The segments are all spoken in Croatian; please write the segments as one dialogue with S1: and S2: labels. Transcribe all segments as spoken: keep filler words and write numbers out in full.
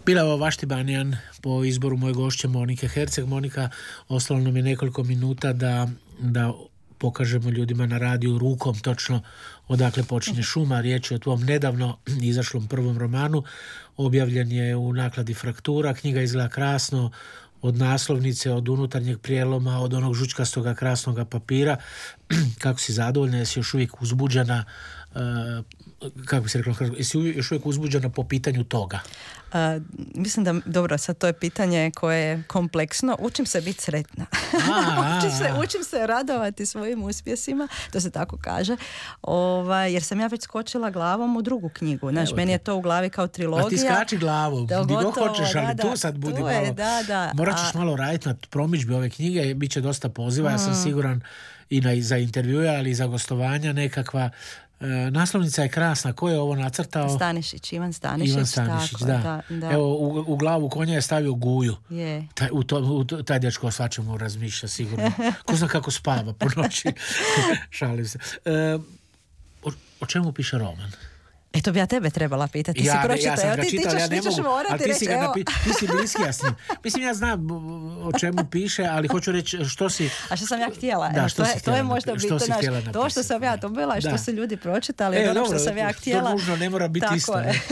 S1: Bila je ovo Vaštibanijan po izboru moje gošće Monike Herceg. Monika, ostalo nam je nekoliko minuta da, da pokažemo ljudima na radiju rukom točno odakle počinje šuma. Riječ je o tvom nedavno izašlom prvom romanu. Objavljen je u nakladi Fraktura. Knjiga izgleda krasno, od naslovnice, od unutarnjeg prijeloma, od onog žučkastoga krasnoga papira. Kako si zadovoljna? Jesi još uvijek uzbuđena? Uh, kako bi se rekla, jesi još uvijek uzbuđena po pitanju toga?
S2: Uh, mislim da, dobro, sad to je pitanje koje je kompleksno. Učim se biti sretna. učim, se, učim se radovati svojim uspjesima, to se tako kaže, Ova, jer sam ja već skočila glavom u drugu knjigu. Znaš, meni je to u glavi kao trilogija.
S1: A ti skači glavom, gdje god hoćeš, ali
S2: da,
S1: tu sad budi
S2: tu
S1: malo.
S2: Je, da, da.
S1: Morat ćeš a... malo raditi na promidžbi ove knjige, bit će dosta poziva, mm. ja sam siguran i na, za intervjue, ali i za gostovanja nekakva. E, naslovnica je krasna. Ko je ovo nacrtao?
S2: Stanišić, Ivan Stanišić.
S1: Ivan Stanišić,
S2: tako,
S1: da.
S2: da, da.
S1: Evo, u, u glavu konja je stavio Guju.
S2: Je.
S1: Taj, u to, u to, taj dečko o svačemu razmišlja sigurno. Ko zna kako spava po noći. Šalim se. E, o, o čemu piše roman?
S2: E, to bi ja tebe trebala pitati. Ti
S1: ja,
S2: si pročitao,
S1: ja sam ga
S2: ti,
S1: čitala,
S2: ti,
S1: ja ne
S2: ti ćeš
S1: mogu,
S2: morati
S1: ali ti si,
S2: reći,
S1: ga napi, ti si bliskija s njim. Mislim, ja znam o čemu piše, ali hoću reći što si...
S2: A što sam ja htjela?
S1: Da, što
S2: to,
S1: si
S2: je,
S1: htjela,
S2: to je možda
S1: što si htjela napisati.
S2: To što sam ja dobila i što su ljudi pročitali,
S1: e,
S2: ono
S1: dobro,
S2: što sam ja htjela.
S1: To nužno ne mora biti
S2: tako
S1: isto.
S2: Je.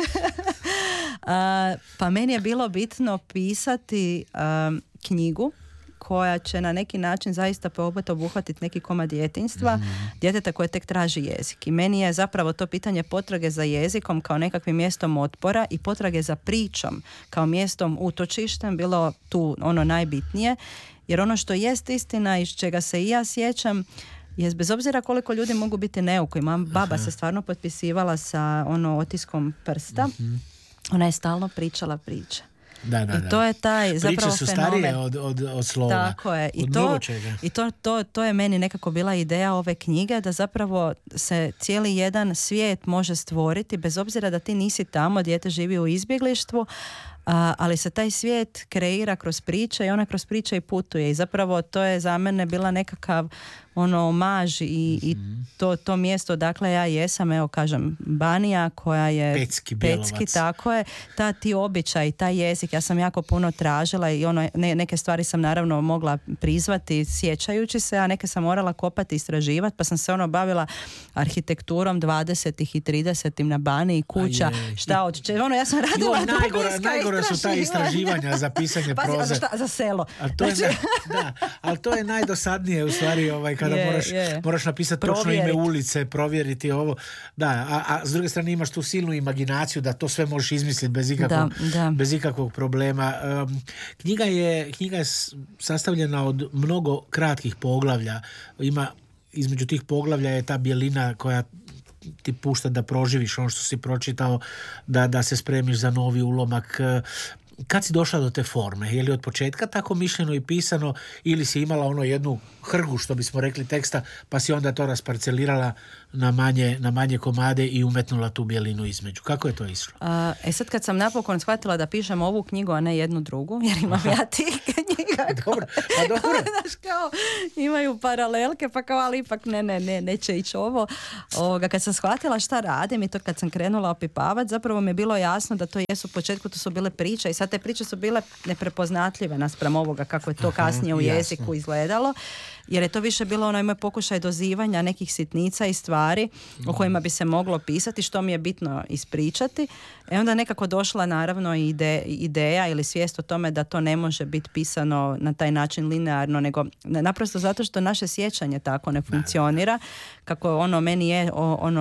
S2: A, pa meni je bilo bitno pisati um, knjigu koja će na neki način zaista opet obuhvatiti neki komad djetinjstva, mm. djeteta koje tek traži jezik. I meni je zapravo to pitanje potrage za jezikom kao nekakvim mjestom otpora i potrage za pričom kao mjestom utočištem bilo tu ono najbitnije. Jer ono što jest istina iz čega se i ja sjećam je bez obzira koliko ljudi mogu biti neuki. Mam baba Aha. se stvarno potpisivala sa ono otiskom prsta. Mm-hmm. Ona je stalno pričala priče.
S1: Da, da,
S2: I to je taj zapravo
S1: priče su
S2: fenomen.
S1: starije od, od, od slova.
S2: Tako je. I,
S1: od
S2: to, i to, to, to je meni nekako bila ideja ove knjige, da zapravo se cijeli jedan svijet može stvoriti bez obzira da ti nisi tamo, dijete živi u izbjeglištvu, a, ali se taj svijet kreira kroz priče i ona kroz priče i putuje. I zapravo to je za mene bila nekakav ono omaž i, i to, to mjesto dakle ja jesam, evo kažem Banija koja je
S1: Pecki,
S2: Pecki, tako je, ta ti običaj, taj jezik, ja sam jako puno tražila i ono, ne, neke stvari sam naravno mogla prizvati sjećajući se, a neke sam morala kopati i istraživati, pa sam se ono bavila arhitekturom dvadesetih i tridesetih na Baniji, kuća, šta od če, ono ja sam radila
S1: jo, najgora, najgora su ta istraživanja za pisanje
S2: Pazi,
S1: proze.
S2: Šta, za selo.
S1: Ali to, znači... je, da, ali to je najdosadnije u stvari ovaj, kada je, moraš, je. moraš napisati točno ime ulice, provjeriti ovo. Da, a, a s druge strane imaš tu silnu imaginaciju da to sve možeš izmisliti bez ikakvog,
S2: da, da.
S1: bez ikakvog problema. Um, knjiga je, knjiga je sastavljena od mnogo kratkih poglavlja. Ima, između tih poglavlja je ta bjelina koja ti pušta da proživiš ono što si pročitao, da, da se spremiš za novi ulomak. Kad si došla do te forme? Je li od početka tako mišljeno i pisano ili si imala ono jednu hrgu, što bismo rekli, teksta, pa si onda to rasparcelirala na manje, na manje komade i umetnula tu bjelinu između? Kako je to išlo?
S2: Uh, e sad kad sam napokon shvatila da pišem ovu knjigu, a ne jednu drugu, jer imam Aha. ja tih knjiga.
S1: Dobro, pa dobro.
S2: Znaš, kao, imaju paralelke, pa kao, ali ipak ne, ne, ne, neće ići ovo. Ovoga, kad sam shvatila šta radim i to kad sam krenula opipavati, zapravo mi je bilo jasno da to jesu u početku, to su bile priče i sad te priče su bile neprepoznatljive naspram ovoga kako je to Aha, kasnije u jeziku jasno. izgledalo, jer je to više bilo onaj moj pokušaj dozivanja nekih sitnica i stvari o kojima bi se moglo pisati, što mi je bitno ispričati. E onda nekako došla naravno ide, ideja ili svijest o tome da to ne može biti pisano na taj način linearno, nego naprosto zato što naše sjećanje tako ne funkcionira, kako ono meni je ono